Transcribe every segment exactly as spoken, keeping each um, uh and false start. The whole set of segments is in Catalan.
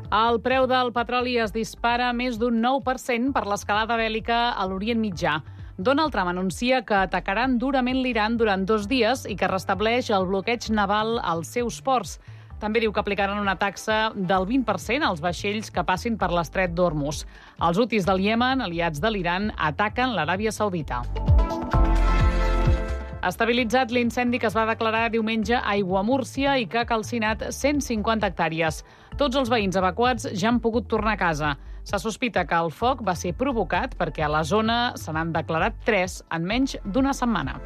El preu del petroli es dispara més d'un nou per cent per l'escalada bèl·lica a l'Orient Mitjà. Donald Trump anuncia que atacaran durament l'Iran durant dos dies i que restableix el bloqueig naval als seus ports. També diu que aplicaran una taxa del vint per cent als vaixells que passin per l'estret d'Hormuz. Els hutis del Iemen, aliats de l'Iran, ataquen l'Aràbia Saudita. Estabilitzat l'incendi que es va declarar diumenge a Aiguamúrcia i que ha calcinat cent cinquanta hectàrees. Tots els veïns evacuats ja han pogut tornar a casa. Se sospita que el foc va ser provocat perquè a la zona se n'han declarat tres en menys d'una setmana.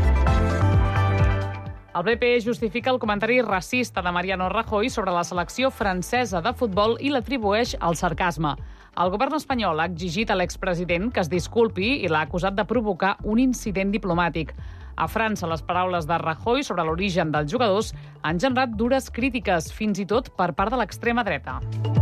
El B P justifica el comentari racista de Mariano Rajoy sobre la selecció francesa de futbol i l'atribueix al sarcasme. El govern espanyol ha exigit a l'expresident que es disculpi i l'ha acusat de provocar un incident diplomàtic. A França, les paraules de Rajoy sobre l'origen dels jugadors han generat dures crítiques, fins i tot per part de l'extrema dreta.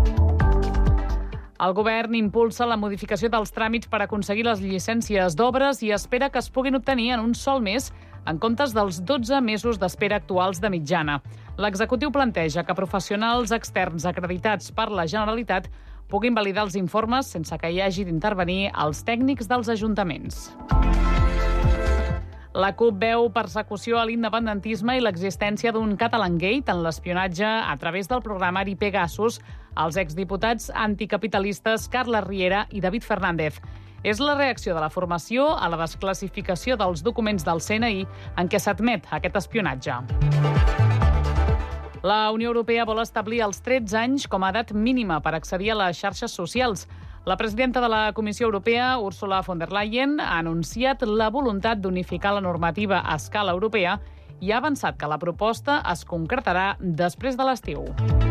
El govern impulsa la modificació dels tràmits per aconseguir les llicències d'obres i espera que es puguin obtenir en un sol mes en comptes dels dotze mesos d'espera actuals de mitjana. L'executiu planteja que professionals externs acreditats per la Generalitat puguin validar els informes sense que hi hagi d'intervenir els tècnics dels ajuntaments. La CUP veu persecució a l'independentisme i l'existència d'un Catalangate en l'espionatge a través del programari Pegasus als exdiputats anticapitalistes Carles Riera i David Fernández. És la reacció de la formació a la desclassificació dels documents del C N I en què s'admet aquest espionatge. La Unió Europea vol establir els tretze anys com a edat mínima per accedir a les xarxes socials. La presidenta de la Comissió Europea, Ursula von der Leyen, ha anunciat la voluntat d'unificar la normativa a escala europea i ha avançat que la proposta es concretarà després de l'estiu.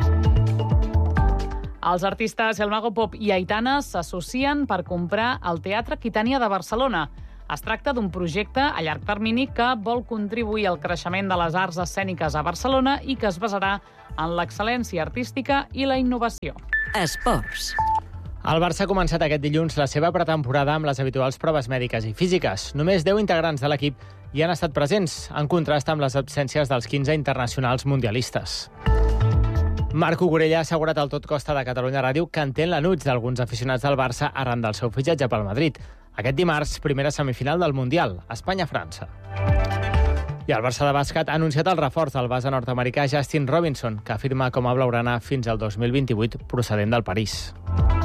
Els artistes El Mago Pop i Aitana s'associen per comprar el Teatre Quitània de Barcelona. Es tracta d'un projecte a llarg termini que vol contribuir al creixement de les arts escèniques a Barcelona i que es basarà en l'excel·lència artística i la innovació. Esports. El Barça ha començat aquest dilluns la seva pretemporada amb les habituals proves mèdiques i físiques. Només deu integrants de l'equip hi han estat presents, en contrast amb les absències dels quinze internacionals mundialistes. Marc Cucurella ha assegurat al Tot Costa de Catalunya Ràdio que entén l'enuig d'alguns aficionats del Barça arran del seu fitxatge pel Madrid. Aquest dimarts, primera semifinal del Mundial, Espanya-França. I el Barça de bàsquet ha anunciat el reforç del base nord-americà Justin Robinson, que firma com a blaugrana fins al dos mil vint-i-vuit procedent del París.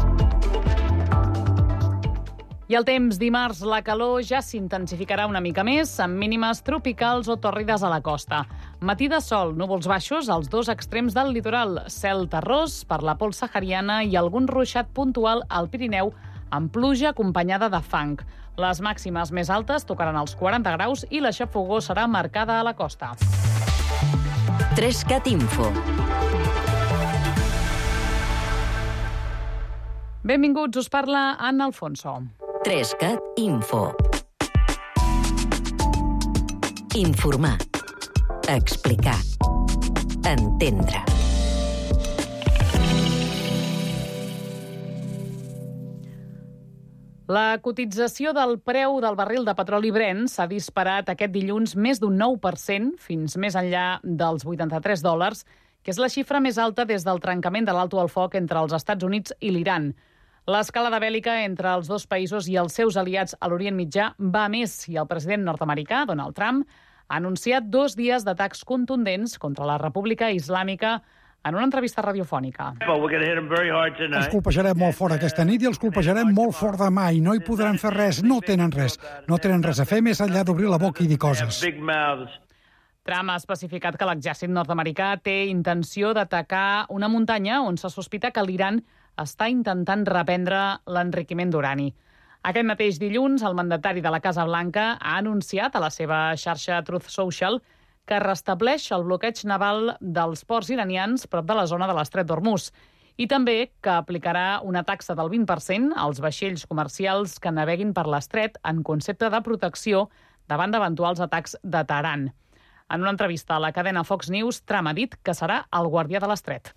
I el temps, dimarts, la calor ja s'intensificarà una mica més, amb mínimes tropicals o tòrrides a la costa. Matí de sol, núvols baixos als dos extrems del litoral, cel terrós per la pols sahariana i algun ruixat puntual al Pirineu, amb pluja acompanyada de fang. Les màximes més altes tocaran els quaranta graus i la xafogor serà marcada a la costa. Trescat Info. Benvinguts, us parla Anna Alfonso. Trescat Info. Informar. Explicar. Entendre. La cotització del preu del barril de petroli Brent s'ha disparat aquest dilluns més d'un nou per cent, fins més enllà dels vuitanta-tres dòlars, que és la xifra més alta des del trencament de l'alto al foc entre els Estats Units i l'Iran. L'escalada bèl·lica entre els dos països i els seus aliats a l'Orient Mitjà va a més i el president nord-americà, Donald Trump, ha anunciat dos dies d'atacs contundents contra la República Islàmica en una entrevista radiofònica. Els colpejarem molt fort aquesta nit i els colpejarem molt fort demà i no hi podran fer res, no tenen res. No tenen res a fer més enllà d'obrir la boca i dir coses. Trump ha especificat que l'exèrcit nord-americà té intenció d'atacar una muntanya on se sospita que l'Iran està intentant reprendre l'enriquiment d'urani. Aquest mateix dilluns, el mandatari de la Casa Blanca ha anunciat a la seva xarxa Truth Social que restableix el bloqueig naval dels ports iranians prop de la zona de l'estret d'Hormuz i també que aplicarà una taxa del vint per cent als vaixells comercials que naveguin per l'estret en concepte de protecció davant d'eventuals atacs de Teheran. En una entrevista a la cadena Fox News, Trump ha dit que serà el guardià de l'estret.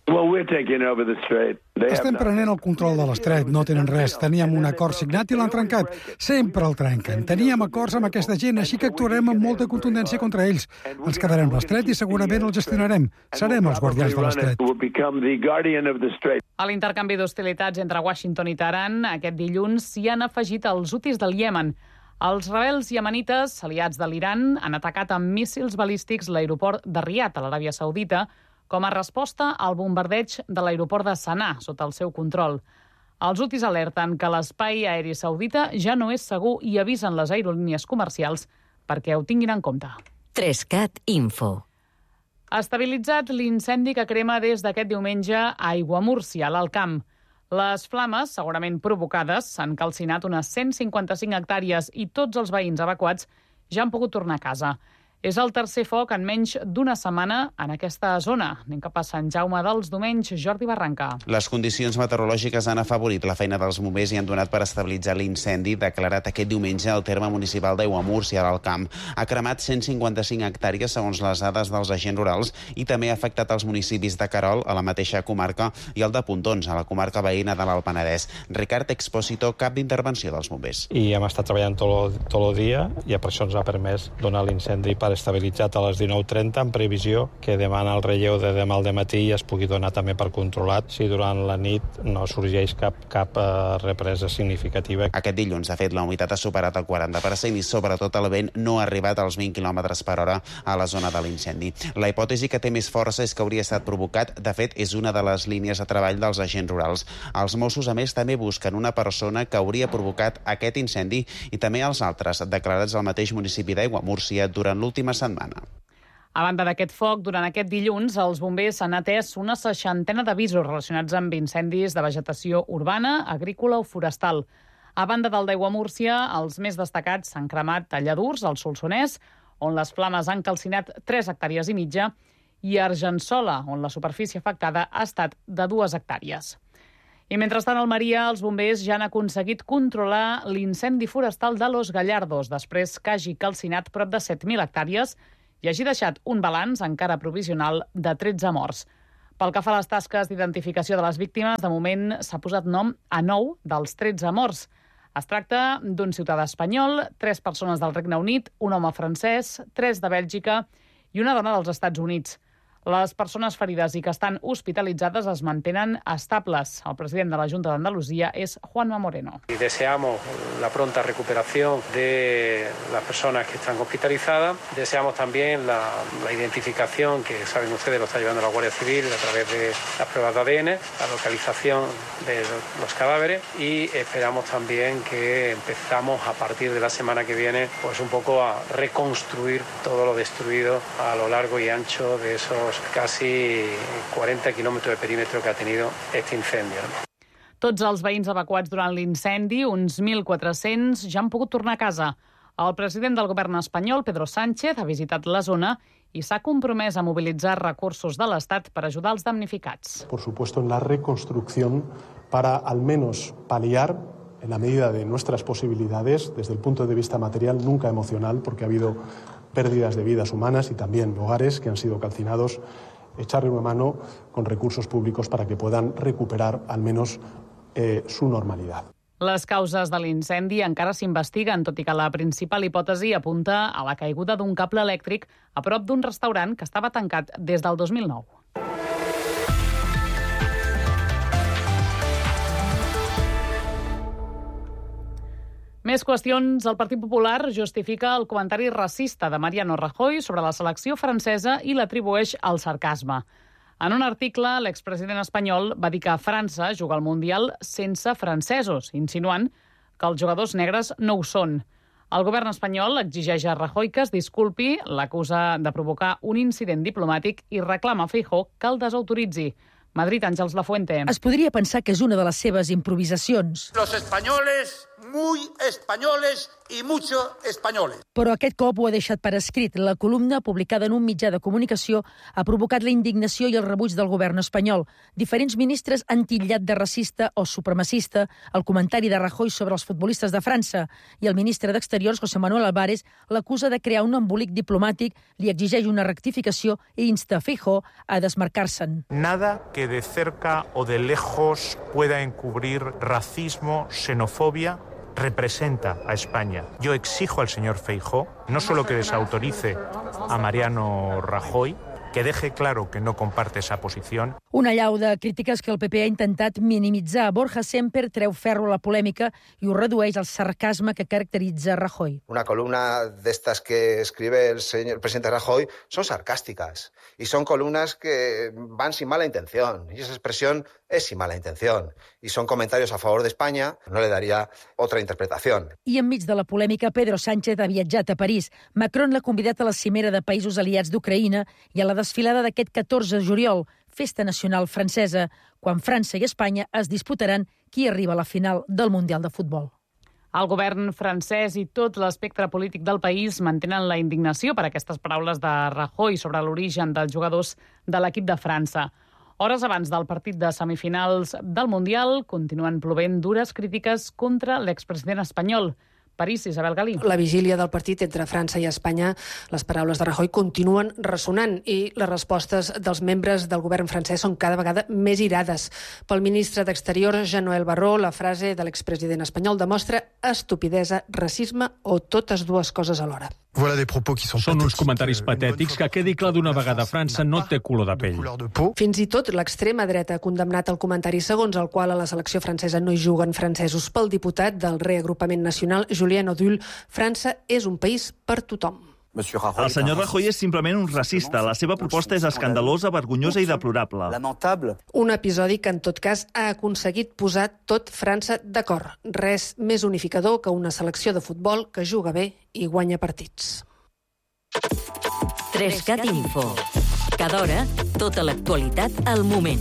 Estem prenent el control de l'estret, no tenen res. Teníem un acord signat i l'han trencat. Sempre el trenquen. Teníem acords amb aquesta gent, així que actuarem amb molta contundència contra ells. Ens quedarem l'estret i segurament el gestionarem. Serem els guardians de l'estret. A l'intercanvi d'hostilitats entre Washington i Teheran, aquest dilluns s'hi han afegit els hutis del Iemen. Els rebels iemenites, aliats de l'Iran, han atacat amb míssils balístics l'aeroport de Riad, a l'Aràbia Saudita, com a resposta al bombardeig de l'aeroport de Sanà, sota el seu control. Els hutis alerten que l'espai aeri saudita ja no és segur i avisen les aerolínies comercials perquè ho tinguin en compte. Trescat Info. Estabilitzat l'incendi que crema des d'aquest diumenge a Aiguamúrcia, a l'Alt Camp. Les flames, segurament provocades, s'han calcinat unes cent cinquanta-cinc hectàrees i tots els veïns evacuats ja han pogut tornar a casa. És el tercer foc en menys d'una setmana en aquesta zona. Anem cap a Sant Jaume dels Domenys, Jordi Barranca. Les condicions meteorològiques han afavorit la feina dels bombers i han donat per estabilitzar l'incendi declarat aquest diumenge al terme municipal d'Aiguamúrcia, a l'Alt Camp. Ha cremat cent cinquanta-cinc hectàrees segons les dades dels agents rurals i també ha afectat els municipis de Querol, a la mateixa comarca, i el de Pontons, a la comarca veïna de l'Alt Penedès. Ricard Expósito, cap d'intervenció dels bombers. I hem estat treballant tot, tot el dia i per això ens ha permès donar l'incendi per estabilitzat a les dinou trenta, en previsió que demà el relleu de demà al dematí es pugui donar també per controlat si durant la nit no sorgeix cap, cap uh, represa significativa. Aquest dilluns, de fet, la humitat ha superat el quaranta per cent i sobretot el vent no ha arribat als vint quilòmetres per hora a la zona de l'incendi. La hipòtesi que té més força és que hauria estat provocat, de fet, és una de les línies de treball dels agents rurals. Els Mossos, a més, també busquen una persona que hauria provocat aquest incendi i també els altres, declarats al mateix municipi d'Aiguamúrcia durant l'últim setmana. A banda d'aquest foc, durant aquest dilluns, els bombers han atès una seixantena d'avisos relacionats amb incendis de vegetació urbana, agrícola o forestal. A banda del d'Aiguamúrcia, els més destacats s'han cremat a Lladurs, al Solsonès, on les flames han calcinat tres hectàrees i mitja, i a Argençola, on la superfície afectada ha estat de dues hectàrees. I mentrestant, al Maria, els bombers ja han aconseguit controlar l'incendi forestal de Los Gallardos, després que hagi calcinat prop de set mil hectàrees i hagi deixat un balanç encara provisional de tretze morts. Pel que fa a les tasques d'identificació de les víctimes, de moment s'ha posat nom a nou dels tretze morts. Es tracta d'un ciutadà espanyol, tres persones del Regne Unit, un home francès, tres de Bèlgica i una dona dels Estats Units. Les persones ferides i que estan hospitalitzades es mantenen estables. El president de la Junta d'Andalusia és Juanma Moreno. Y deseamos la pronta recuperación de las personas que están hospitalizadas. Deseamos también la, la identificación, que saben ustedes lo está llevando la Guardia Civil a través de las pruebas de A D N, la localización de los cadáveres y esperamos también que empezamos a partir de la semana que viene pues un poco a reconstruir todo lo destruido a lo largo y ancho de esos casi quaranta quilòmetres de perímetre que ha tenido este incendio. Tots els veïns evacuats durant l'incendi, uns mil quatre-cents, ja han pogut tornar a casa. El president del govern espanyol, Pedro Sánchez, ha visitat la zona i s'ha compromès a mobilitzar recursos de l'Estat per ajudar els damnificats. Por supuesto, en la reconstrucción para al menos paliar en la medida de nuestras posibilidades, desde el punto de vista material, nunca emocional, porque ha habido pérdidas de vidas humanas y también hogares que han sido calcinados, echarle una mano con recursos públicos para que puedan recuperar al menos eh, su normalidad. Les causes de l'incendi encara s'investiguen, tot i que la principal hipòtesi apunta a la caiguda d'un cable elèctric a prop d'un restaurant que estava tancat des del dos mil nou. Més qüestions. El Partit Popular justifica el comentari racista de Mariano Rajoy sobre la selecció francesa i l'atribueix al sarcasme. En un article, l'expresident espanyol va dir que França juga al Mundial sense francesos, insinuant que els jugadors negres no ho són. El govern espanyol exigeix a Rajoy que es disculpi, l'acusa de provocar un incident diplomàtic i reclama a Feijóo que el desautoritzi. Madrid, Àngels Lafuente. Es podria pensar que és una de les seves improvisacions. Los españoles, muy españoles y muchos españoles. Però aquest cop ho ha deixat per escrit. La columna, publicada en un mitjà de comunicació, ha provocat la indignació i el rebuig del govern espanyol. Diferents ministres han titllat de racista o supremacista el comentari de Rajoy sobre els futbolistes de França i el ministre d'Exteriors, José Manuel Álvarez, l'acusa de crear un embolic diplomàtic, li exigeix una rectificació i insta a Feijóo a desmarcar-se'n. Nada que de cerca o de lejos pueda encubrir racismo, xenofobia, representa a España. Yo exijo al señor Feijóo no solo que desautorice a Mariano Rajoy, que deje claro que no comparte esa posición. Una allau de crítiques que el P P ha intentat minimitzar. Borja Semper treu ferro a la polèmica i ho redueix al sarcasme que caracteritza Rajoy. Una columna de estas que escribe el señor el presidente Rajoy son sarcásticas y son columnas que van sin mala intención. Y esa expresión es sin mala intención. Y son comentarios a favor de España. No le daría otra interpretación. I enmig de la polèmica, Pedro Sánchez ha viatjat a París. Macron l'ha convidat a la cimera de països aliats d'Ucraïna i a la desfilada d'aquest catorze de juliol, festa nacional francesa, quan França i Espanya es disputaran qui arriba a la final del Mundial de Futbol. El govern francès i tot l'espectre polític del país mantenen la indignació per aquestes paraules de Rajoy sobre l'origen dels jugadors de l'equip de França. Hores abans del partit de semifinals del Mundial, continuen plovent dures crítiques contra l'expresident espanyol. París, Isabel Galí. La vigília del partit entre França i Espanya, les paraules de Rajoy continuen ressonant i les respostes dels membres del govern francès són cada vegada més irades. Pel ministre d'Exteriors, Jean-Noël Barrot, la frase de l'expresident espanyol demostra estupidesa, racisme o totes dues coses alhora. Són uns comentaris patètics que quedi clar d'una vegada. França no té color de pell. Fins i tot l'extrema dreta ha condemnat el comentari segons el qual a la selecció francesa no hi juguen francesos. Pel diputat del Reagrupament Nacional, Julien Audull, França és un país per tothom. El senyor Rajoy és simplement un racista. La seva proposta és escandalosa, vergonyosa i deplorable. Un episodi que, en tot cas, ha aconseguit posar tot França d'acord. Res més unificador que una selecció de futbol que juga bé i guanya partits. Trescat Info. Cada hora, tota l'actualitat al moment.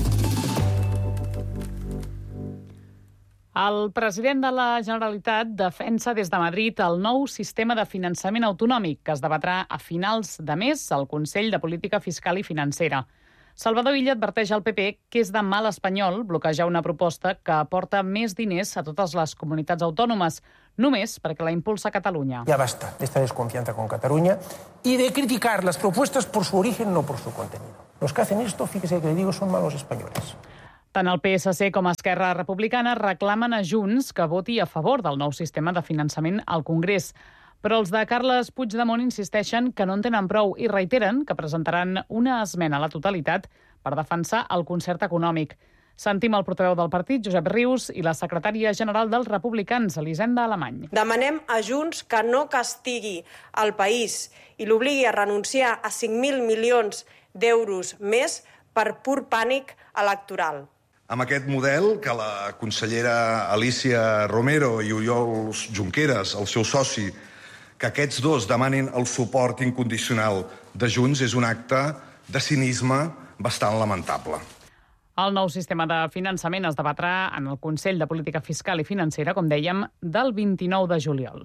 El president de la Generalitat defensa des de Madrid el nou sistema de finançament autonòmic que es debatrà a finals de mes al Consell de Política Fiscal i Financera. Salvador Illa adverteix al P P que és de mal espanyol bloquejar una proposta que aporta més diners a totes les comunitats autònomes, només perquè la impulsa Catalunya. Ya basta de esta desconfianza con Cataluña y de criticar las propuestas por su origen, no por su contenido. Los que hacen esto, fíjese que le digo, son malos españoles. Tant el P S C com Esquerra Republicana reclamen a Junts que voti a favor del nou sistema de finançament al Congrés. Però els de Carles Puigdemont insisteixen que no en tenen prou i reiteren que presentaran una esmena a la totalitat per defensar el concert econòmic. Sentim el portaveu del partit, Josep Rius, i la secretària general dels republicans, Elisenda Alemany. Demanem a Junts que no castigui el país i l'obligui a renunciar a cinc mil milions d'euros més per pur pànic electoral. Amb aquest model que la consellera Alicia Romero i Oriol Junqueras, el seu soci, que aquests dos demanin el suport incondicional de Junts és un acte de cinisme bastant lamentable. El nou sistema de finançament es debatrà en el Consell de Política Fiscal i Financera, com dèiem, del vint-i-nou de juliol.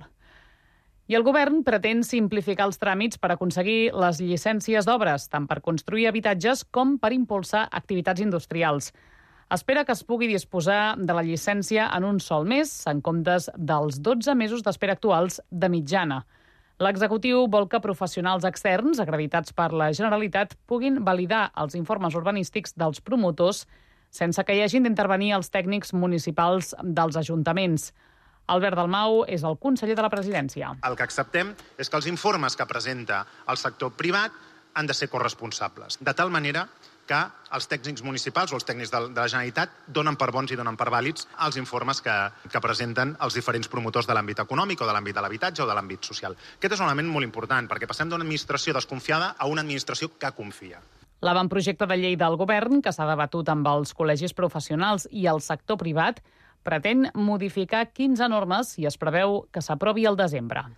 I el govern pretén simplificar els tràmits per aconseguir les llicències d'obres, tant per construir habitatges com per impulsar activitats industrials. Espera que es pugui disposar de la llicència en un sol mes, en comptes dels dotze mesos d'espera actuals de mitjana. L'executiu vol que professionals externs, acreditats per la Generalitat, puguin validar els informes urbanístics dels promotors sense que hi hagin d'intervenir els tècnics municipals dels ajuntaments. Albert Dalmau és el conseller de la Presidència. El que acceptem és que els informes que presenta el sector privat han de ser corresponsables, de tal manera que els tècnics municipals o els tècnics de la Generalitat donen per bons i donen per vàlids els informes que, que presenten els diferents promotors de l'àmbit econòmic o de l'àmbit de l'habitatge o de l'àmbit social. Aquest és un element molt important, perquè passem d'una administració desconfiada a una administració que confia. L'avantprojecte de llei del govern, que s'ha debatut amb els col·legis professionals i el sector privat, pretén modificar quinze normes i es preveu que s'aprovi al desembre.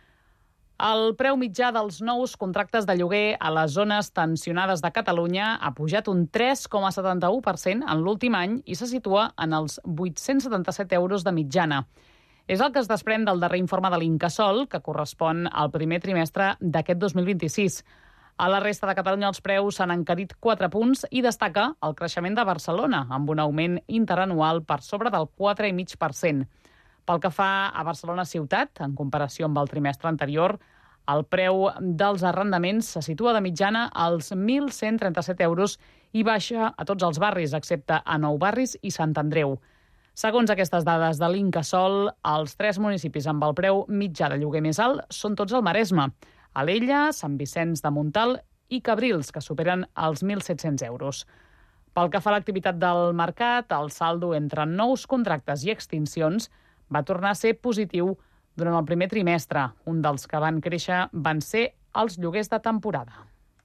El preu mitjà dels nous contractes de lloguer a les zones tensionades de Catalunya ha pujat un tres coma setanta-u per cent en l'últim any i se situa en els vuit-cents setanta-set euros de mitjana. És el que es desprèn del darrer informe de l'Incasòl, que correspon al primer trimestre d'aquest dos mil vint-i-sis. A la resta de Catalunya els preus s'han encarit quatre punts i destaca el creixement de Barcelona, amb un augment interanual per sobre del quatre coma cinc per cent. Pel que fa a Barcelona ciutat, en comparació amb el trimestre anterior, el preu dels arrendaments se situa de mitjana als mil cent trenta-set euros i baixa a tots els barris, excepte a Nou Barris i Sant Andreu. Segons aquestes dades de l'Incasòl, els tres municipis amb el preu mitjà de lloguer més alt són tots al Maresme: Alella, Sant Vicenç de Montalt i Cabrils, que superen els mil set-cents euros. Pel que fa a l'activitat del mercat, el saldo entre nous contractes i extincions va tornar a ser positiu durant el primer trimestre. Un dels que van créixer van ser els lloguers de temporada.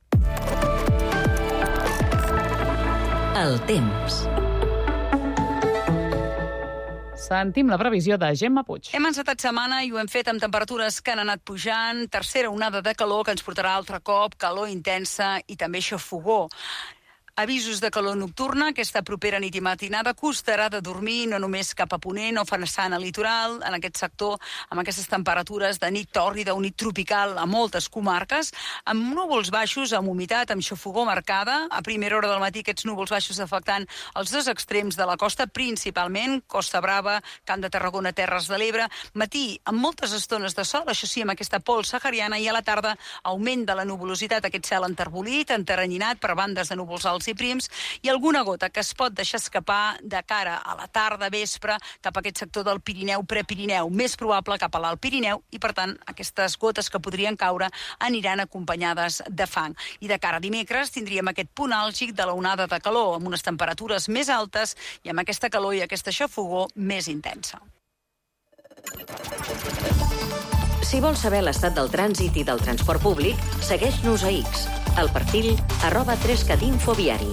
El temps. Sentim la previsió de Gemma Puig. Hem encetat setmana i ho hem fet amb temperatures que han anat pujant, tercera onada de calor que ens portarà altre cop, calor intensa i també xafogor. Avisos de calor nocturna, aquesta propera nit i matinada costarà de dormir no només cap a ponent o façana litoral, en aquest sector, amb aquestes temperatures de nit tòrrida o nit tropical a moltes comarques, amb núvols baixos, amb humitat, amb xafogor marcada. A primera hora del matí aquests núvols baixos afectant els dos extrems de la costa, principalment Costa Brava, Camp de Tarragona, Terres de l'Ebre. Matí amb moltes estones de sol, això sí, amb aquesta pols sahariana, i a la tarda augment de la nuvolositat, aquest cel enterbolit, enteranyinat per bandes de núvols alts i prims, i alguna gota que es pot deixar escapar de cara a la tarda, vespre, cap a aquest sector del Pirineu, Prepirineu, més probable cap a l'Alt Pirineu, i per tant aquestes gotes que podrien caure aniran acompanyades de fang. I de cara a dimecres tindríem aquest punt àlgid de la onada de calor, amb unes temperatures més altes i amb aquesta calor i aquesta xafogor més intensa. Si vols saber l'estat del trànsit i del transport públic, segueix-nos a X, al perfil arroba trescat infoviari.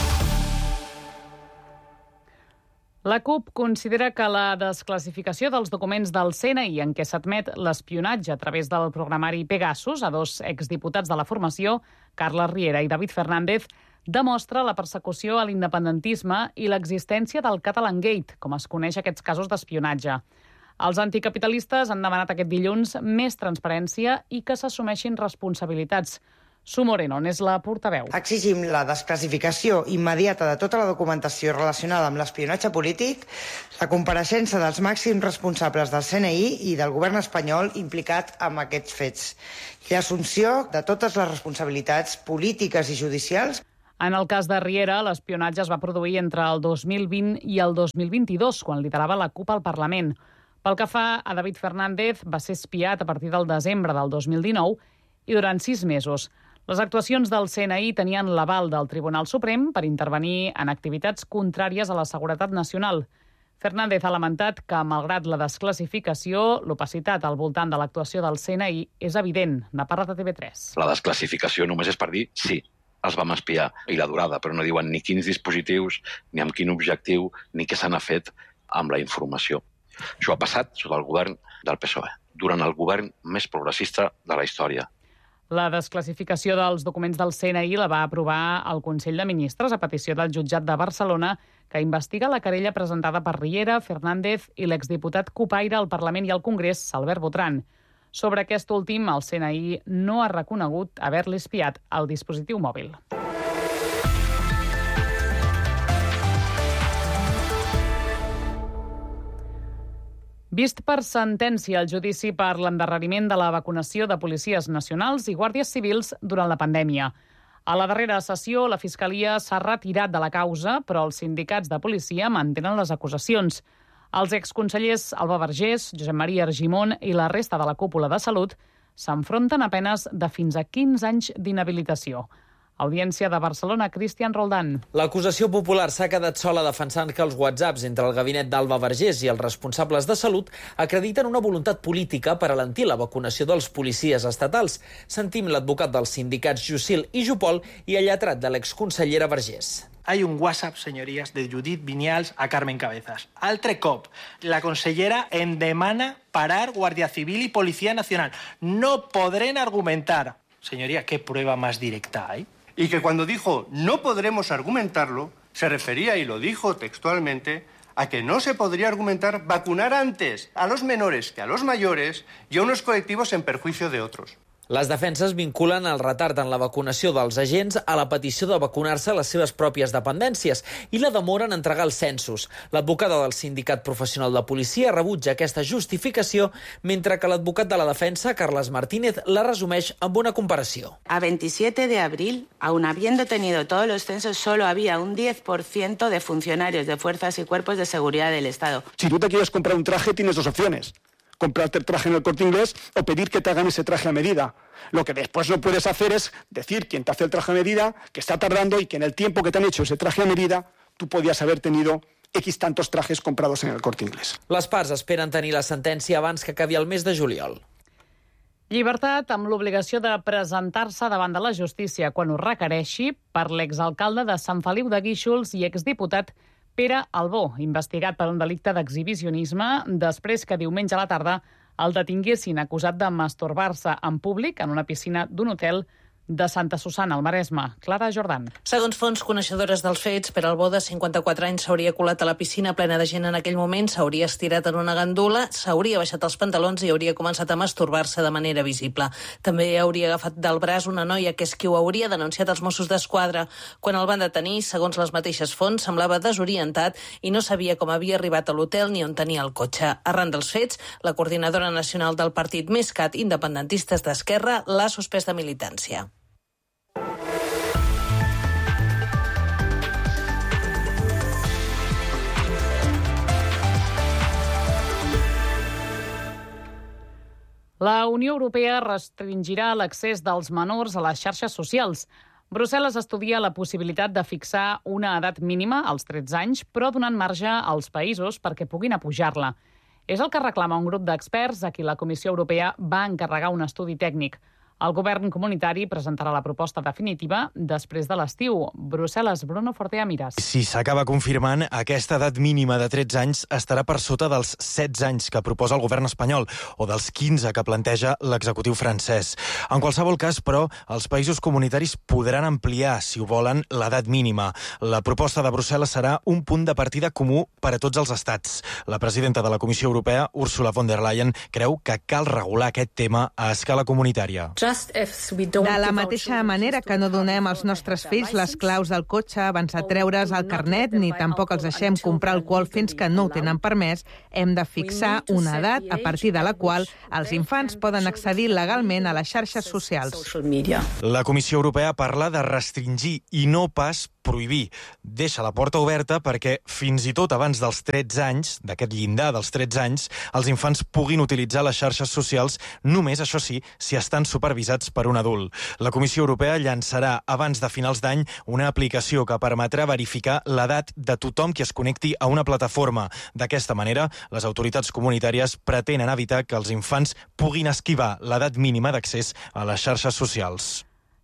La CUP considera que la desclassificació dels documents del C N I en què s'admet l'espionatge a través del programari Pegasus a dos exdiputats de la formació, Carles Riera i David Fernández, demostra la persecució a l'independentisme i l'existència del Catalangate, com es coneix aquests casos d'espionatge. Els anticapitalistes han demanat aquest dilluns més transparència i que s'assumeixin responsabilitats. Su Moreno n'és la portaveu. Exigim la desclassificació immediata de tota la documentació relacionada amb l'espionatge polític, la compareixença dels màxims responsables del C N I i del govern espanyol implicat en aquests fets, i l'assumpció de totes les responsabilitats polítiques i judicials. En el cas de Riera, l'espionatge es va produir entre el dos mil vint i el dos mil vint-i-dos, quan liderava la CUP al Parlament. Pel que fa a David Fernández, va ser espiat a partir del desembre del dos mil dinou i durant sis mesos. Les actuacions del C N I tenien l'aval del Tribunal Suprem per intervenir en activitats contràries a la seguretat nacional. Fernández ha lamentat que, malgrat la desclassificació, l'opacitat al voltant de l'actuació del C N I és evident. N'ha parlat a T V tres. La desclassificació només és per dir sí, els vam espiar, i la durada, però no diuen ni quins dispositius, ni amb quin objectiu, ni què se n'ha fet amb la informació. Això ha passat sota el govern del P S O E, durant el govern més progressista de la història. La desclassificació dels documents del C N I la va aprovar el Consell de Ministres a petició del jutjat de Barcelona, que investiga la querella presentada per Riera, Fernández i l'exdiputat cupaire al Parlament i al Congrés, Albert Botran. Sobre aquest últim, el C N I no ha reconegut haver-li espiat el dispositiu mòbil. Vist per sentència el judici per l'endarreriment de la vacunació de policies nacionals i guàrdies civils durant la pandèmia. A la darrera sessió, la Fiscalia s'ha retirat de la causa, però els sindicats de policia mantenen les acusacions. Els exconsellers Alba Vergés, Josep Maria Argimon i la resta de la cúpula de Salut s'enfronten a penes de fins a quinze anys d'inhabilitació. Audiència de Barcelona, Cristian Roldán. L'acusació popular s'ha quedat sola defensant que els whatsapps entre el gabinet d'Alba Vergés i els responsables de Salut acrediten una voluntat política per alentir la vacunació dels policies estatals. Sentim l'advocat dels sindicats Jusil i Jupol i el lletrat de l'exconsellera Vergés. Hay un WhatsApp, señorías, de Judit Vinyals a Carmen Cabezas. Altre cop, la consellera em demana parar Guardia Civil y Policía Nacional. No podrán argumentar. Señoría, ¿qué prueba más directa hay? Y que cuando dijo no podremos argumentarlo, se refería, y lo dijo textualmente, a que no se podría argumentar vacunar antes a los menores que a los mayores y a unos colectivos en perjuicio de otros. Les defenses vinculen el retard en la vacunació dels agents a la petició de vacunar-se a les seves pròpies dependències i la demora en entregar els censos. L'advocada del Sindicat Professional de Policia rebutja aquesta justificació, mentre que l'advocat de la defensa, Carles Martínez, la resumeix amb una comparació. A veintisiete de abril, aun habiendo tenido todos los censos, solo había un diez por ciento de funcionarios de fuerzas y cuerpos de seguridad del Estado. Si tú te quieres comprar un traje, tienes dos opciones. Comprarte el traje en el Corte Inglés o pedir que te hagan ese traje a medida. Lo que después no puedes hacer es decir quién te hace el traje a medida, que está tardando y que en el tiempo que te han hecho ese traje a medida, tú podías haber tenido X tantos trajes comprados en el Corte Inglés. Les parts esperen tenir la sentència abans que acabi el mes de juliol. Llibertat amb l'obligació de presentar-se davant de la justícia quan ho requereixi per l'exalcalde de Sant Feliu de Guíxols i exdiputat Pere Albó, investigat per un delicte d'exhibicionisme després que diumenge a la tarda el detinguessin acusat de masturbar-se en públic en una piscina d'un hotel de Santa Susana, al Maresme. Clara Jordan. Segons fonts coneixedores dels fets, Pere Albó, de cinquanta-quatre anys, s'hauria colat a la piscina plena de gent en aquell moment, s'hauria estirat en una gandula, s'hauria baixat els pantalons i hauria començat a masturbar-se de manera visible. També hauria agafat del braç una noia que és qui ho hauria denunciat als Mossos d'Esquadra. Quan el van detenir, segons les mateixes fonts, semblava desorientat i no sabia com havia arribat a l'hotel ni on tenia el cotxe. Arran dels fets, la coordinadora nacional del partit MesCat, Independentistes d'Esquerra, l'ha suspès de militància. La Unió Europea restringirà l'accés dels menors a les xarxes socials. Brussel·les estudia la possibilitat de fixar una edat mínima, als tretze anys, però donant marge als països perquè puguin apujar-la. És el que reclama un grup d'experts a qui la Comissió Europea va encarregar un estudi tècnic. El govern comunitari presentarà la proposta definitiva després de l'estiu. Brussel·les, Bruno Fortea Miras. Si s'acaba confirmant, aquesta edat mínima de tretze anys estarà per sota dels setze anys que proposa el govern espanyol o dels quinze que planteja l'executiu francès. En qualsevol cas, però, els països comunitaris podran ampliar, si ho volen, l'edat mínima. La proposta de Brussel·les serà un punt de partida comú per a tots els estats. La presidenta de la Comissió Europea, Ursula von der Leyen, creu que cal regular aquest tema a escala comunitària. De la mateixa manera que no donem als nostres fills les claus del cotxe abans de treure's el carnet ni tampoc els deixem comprar alcohol fins que no ho tenen permès, hem de fixar una edat a partir de la qual els infants poden accedir legalment a les xarxes socials. La Comissió Europea parla de restringir i no pas prohibir. Deixa la porta oberta perquè fins i tot abans dels tretze anys, d'aquest llindar dels tretze anys, els infants puguin utilitzar les xarxes socials, només, això sí, si estan supervisats per un adult. La Comissió Europea llançarà abans de finals d'any una aplicació que permetrà verificar l'edat de tothom qui es connecti a una plataforma. D'aquesta manera, les autoritats comunitàries pretenen evitar que els infants puguin esquivar l'edat mínima d'accés a les xarxes socials.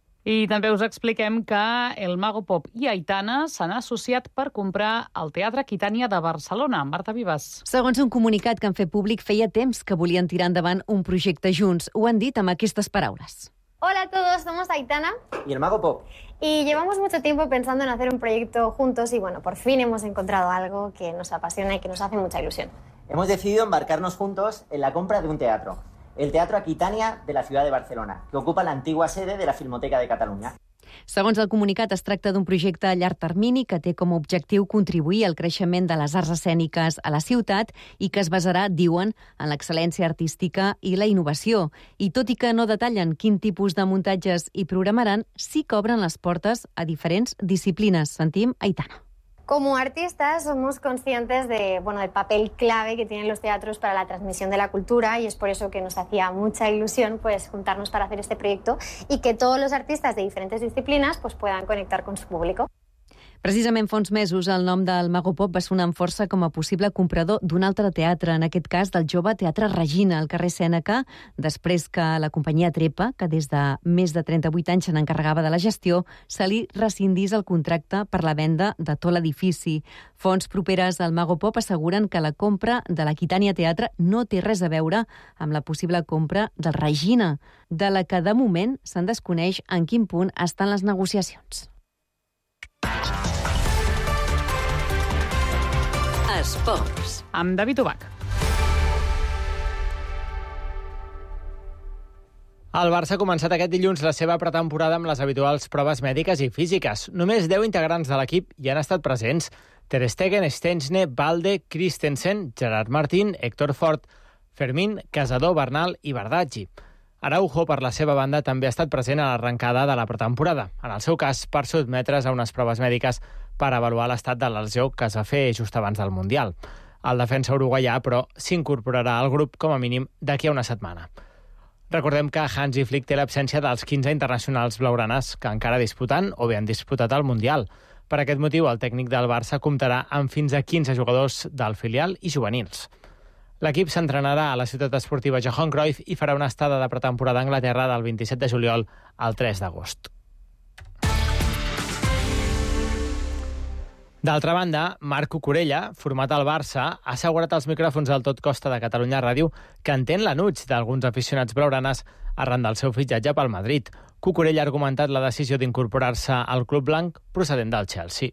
I també us expliquem que el Mago Pop i Aitana s'han associat per comprar el Teatre Aquitània de Barcelona. Marta Vives. Segons un comunicat que han fet públic, feia temps que volien tirar endavant un projecte junts. Ho han dit amb aquestes paraules. Hola a todos, somos Aitana y el Mago Pop. Y llevamos mucho tiempo pensando en hacer un proyecto juntos y bueno, por fin hemos encontrado algo que nos apasiona y que nos hace mucha ilusión. Hemos decidido embarcarnos juntos en la compra de un teatro. El Teatro Aquitània de la ciutat de Barcelona, que ocupa l'antigua sede de la Filmoteca de Catalunya. Segons el comunicat, es tracta d'un projecte a llarg termini que té com a objectiu contribuir al creixement de les arts escèniques a la ciutat i que es basarà, diuen, en l'excel·lència artística i la innovació. I tot i que no detallen quin tipus de muntatges hi programaran, sí que obren les portes a diferents disciplines. Sentim Aitana. Como artistas somos conscientes de, bueno, del papel clave que tienen los teatros para la transmisión de la cultura y es por eso que nos hacía mucha ilusión pues, juntarnos para hacer este proyecto y que todos los artistas de diferentes disciplinas pues, puedan conectar con su público. Precisament fa uns mesos el nom del Mago Pop va sonar amb força com a possible comprador d'un altre teatre, en aquest cas del jove Teatre Regina, al carrer Sèneca, després que la companyia Trepa, que des de més de trenta-vuit anys se n'encarregava de la gestió, se li rescindís el contracte per la venda de tot l'edifici. Fonts properes al Mago Pop asseguren que la compra de l'Aquitània Teatre no té res a veure amb la possible compra del Regina, de la que de moment se'n desconeix en quin punt estan les negociacions. Esports. Amb David Ubach. El Barça ha començat aquest dilluns la seva pretemporada amb les habituals proves mèdiques i físiques. Només deu integrants de l'equip hi han estat presents. Ter Stegen, Stensne, Balde, Christensen, Gerard Martín, Héctor Fort, Fermín, Casador, Bernal i Bardaggi. Araujo, per la seva banda, també ha estat present a l'arrencada de la pretemporada. En el seu cas, per sotmetre's a unes proves mèdiques per avaluar l'estat de la lesió que es va fer just abans del Mundial. El defensa uruguaià, però, s'incorporarà al grup com a mínim d'aquí a una setmana. Recordem que Hansi Flick té l'absència dels quinze internacionals blaugranes que encara disputen o bé han disputat el Mundial. Per aquest motiu, el tècnic del Barça comptarà amb fins a quinze jugadors del filial i juvenils. L'equip s'entrenarà a la ciutat esportiva Johan Cruyff i farà una estada de pretemporada a Anglaterra del vint-i-set de juliol al tres d'agost. D'altra banda, Marc Cucurella, format al Barça, ha assegurat als micròfons del Tot Costa de Catalunya Ràdio que entén l'anuig d'alguns aficionats blaugranes arran del seu fitxatge pel Madrid. Cucurella ha argumentat la decisió d'incorporar-se al club blanc procedent del Chelsea.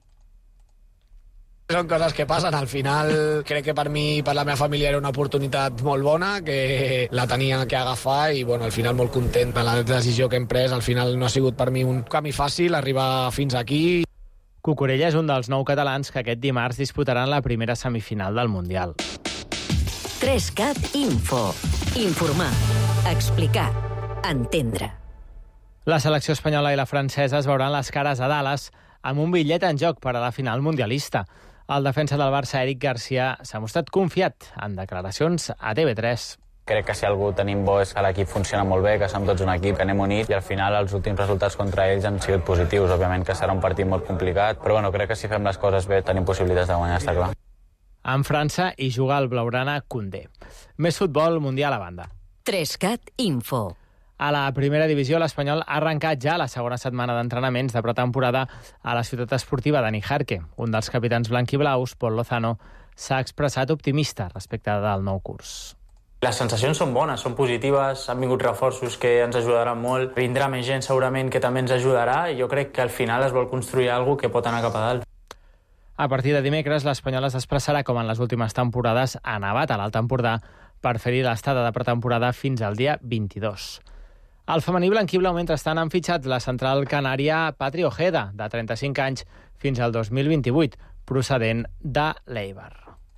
Són coses que passen. Al final, crec que per mi i per la meva família era una oportunitat molt bona, que la tenia que agafar i, bueno, al final molt content de la decisió que hem pres. Al final no ha sigut per mi un camí fàcil arribar fins aquí. Cucurella és un dels nou catalans que aquest dimarts disputaran la primera semifinal del Mundial. tres cat Info. Informar, explicar, entendre. La selecció espanyola i la francesa es veuran les cares a Dallas amb un bitllet en joc per a la final mundialista. El defensa del Barça, Eric Garcia, s'ha mostrat confiat en declaracions a T V tres. Crec que si algú tenim bo és que l'equip funciona molt bé, que som tots un equip, que anem units i al final els últims resultats contra ells han sigut positius. Òbviament que serà un partit molt complicat, però bueno, crec que si fem les coses bé tenim possibilitats de guanyar, està clar. En França hi juga el blaugrana Koundé. Més futbol mundial a banda. tres cat Info. A la primera divisió, l'Espanyol ha arrencat ja la segona setmana d'entrenaments de pretemporada a la ciutat esportiva de Nijarque. Un dels capitans blanquiblaus, Pol Lozano, s'ha expressat optimista respecte del nou curs. Les sensacions són bones, són positives, han vingut reforços que ens ajudaran molt, vindrà més gent segurament que també ens ajudarà i jo crec que al final es vol construir alguna cosa que pot anar cap a dalt. A partir de dimecres, l'Espanyol es desplaçarà, com en les últimes temporades, a Navata, a l'Alt Empordà, per fer-hi l'estada de pretemporada fins al dia vint-i-dos. El femení blanquiblau, mentrestant, han fitxat la central canària Patri Ojeda, de trenta-cinc anys, fins al dos mil vint-i-vuit, procedent de l'Eibar.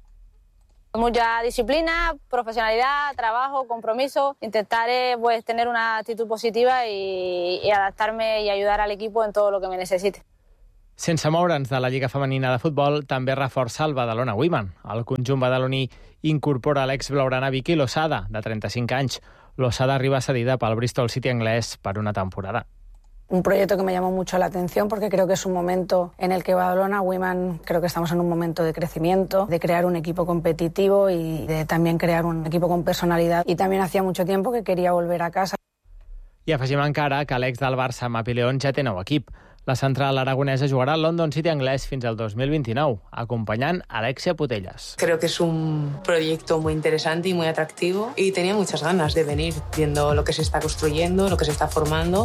Mucha disciplina, profesionalidad, trabajo, compromiso. Intentaré pues, tener una actitud positiva y, y adaptarme y ayudar al equipo en todo lo que me necesite. Sense moure'ns de la Lliga Femenina de Futbol, també reforça el Badalona Women. El conjunt badaloní incorpora l'ex-blaugrana Vicky Losada, de trenta-cinc anys. Losada arriba cedida pel Bristol City anglès per una temporada. Un proyecto que me llamó mucho la atención porque creo que es un momento en el que Badalona Women creo que estamos en un momento de crecimiento, de crear un equipo competitivo y de también crear un equipo con personalidad. Y también hacía mucho tiempo que quería volver a casa. I afegim encara que l'ex del Barça, Mapi León, ja té nou equip. La central aragonesa jugarà al London City anglès fins al dos mil vint-i-nou, acompanyant Alexia Putellas. Creo que es un proyecto muy interesante y muy atractivo y tenía muchas ganas de venir viendo lo que se está construyendo, lo que se está formando.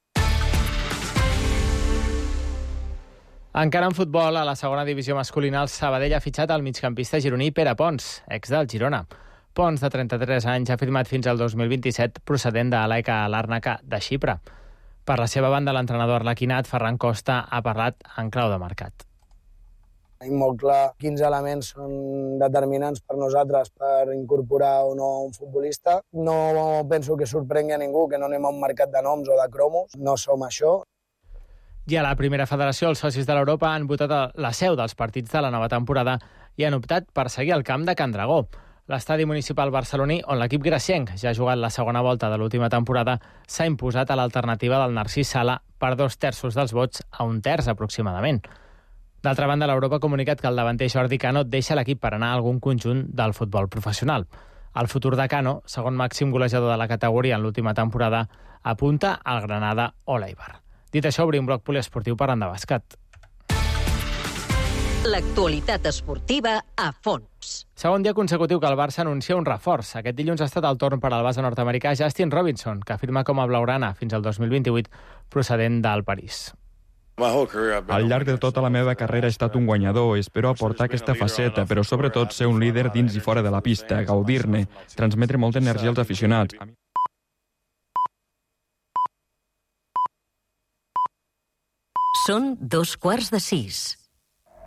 Encara en futbol, a la segona divisió masculina, el Sabadell ha fitxat el migcampista gironí Pere Pons, ex del Girona. Pons, de trenta-tres anys, ha firmat fins al dos mil vint-i-set, procedent de l'E K Làrnaca de Xipre. Per la seva banda, l'entrenador arlequinat, Ferran Costa, ha parlat en clau de mercat. Tenim molt clar quins elements són determinants per nosaltres per incorporar o no un futbolista. No penso que sorprengui a ningú que no anem a un mercat de noms o de cromos. No som això. I a la primera federació, els socis de l'Europa han votat la seu dels partits de la nova temporada i han optat per seguir al camp de Can Dragó. L'estadi municipal barceloní, on l'equip gracienc ja ha jugat la segona volta de l'última temporada, s'ha imposat a l'alternativa del Narcís Sala per dos terços dels vots a un terç aproximadament. D'altra banda, l'Europa ha comunicat que el davanter Jordi Cano deixa l'equip per anar a algun conjunt del futbol professional. El futur de Cano, segon màxim golejador de la categoria en l'última temporada, apunta al Granada o l'Eibar. Dit això, obrim bloc poliesportiu parlant de bàsquet. L'actualitat esportiva a fons. Segon dia consecutiu que el Barça anuncia un reforç. Aquest dilluns ha estat el torn per al base nord-americà Justin Robinson, que firma com a blaugrana fins al dos mil vint-i-vuit, procedent del París. Al llarg de tota la meva carrera he estat un guanyador. Espero aportar aquesta faceta, però sobretot ser un líder dins i fora de la pista, gaudir-ne, transmetre molta energia als aficionats. Són dos quarts de sis.